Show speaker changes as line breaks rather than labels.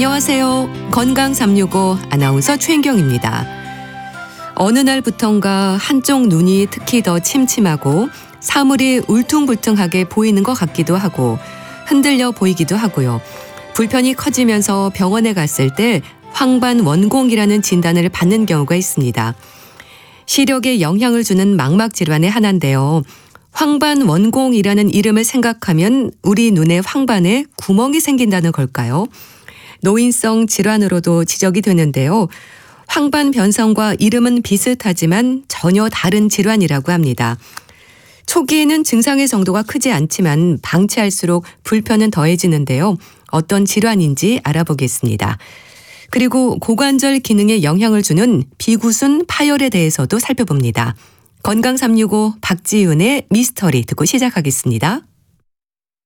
안녕하세요. 건강 365 아나운서 최인경입니다. 어느 날부턴가 한쪽 눈이 특히 더 침침하고 사물이 울퉁불퉁하게 보이는 것 같기도 하고 흔들려 보이기도 하고요. 불편이 커지면서 병원에 갔을 때 황반원공이라는 진단을 받는 경우가 있습니다. 시력에 영향을 주는 망막 질환의 하나인데요. 황반원공이라는 이름을 생각하면 우리 눈의 황반에 구멍이 생긴다는 걸까요? 노인성 질환으로도 지적이 되는데요. 황반 변성과 이름은 비슷하지만 전혀 다른 질환이라고 합니다. 초기에는 증상의 정도가 크지 않지만 방치할수록 불편은 더해지는데요. 어떤 질환인지 알아보겠습니다. 그리고 고관절 기능에 영향을 주는 비구순 파열에 대해서도 살펴봅니다. 건강 365 박지윤의 미스터리 듣고 시작하겠습니다.